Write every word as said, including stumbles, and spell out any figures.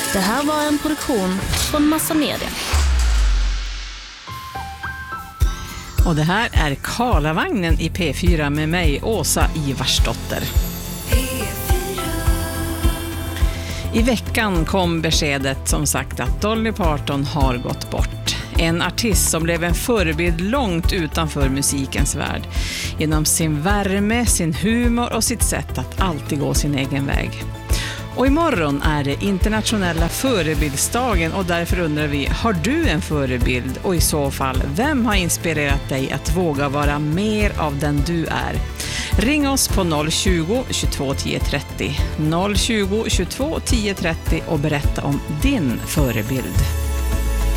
Det här var en produktion från Massa Media. Och det här är Karlavagnen i P fyra med mig, Åsa Ivarsdotter. I veckan kom beskedet som sagt att Dolly Parton har gått bort. En artist som blev en förebild långt utanför musikens värld. Genom sin värme, sin humor och sitt sätt att alltid gå sin egen väg. Och imorgon är det internationella förebildsdagen och därför undrar vi, har du en förebild? Och i så fall, vem har inspirerat dig att våga vara mer av den du är? Ring oss på noll tjugo, tjugotvå tio trettio, noll tjugo, tjugotvå tio trettio och berätta om din förebild.